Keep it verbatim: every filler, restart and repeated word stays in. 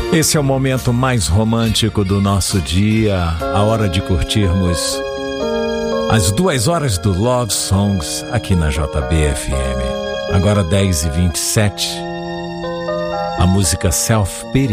Esse é o momento mais romântico do nosso dia, a hora de curtirmos as duas horas do Love Songs aqui na J B F M. Agora dez e vinte e sete, a música Self Pity.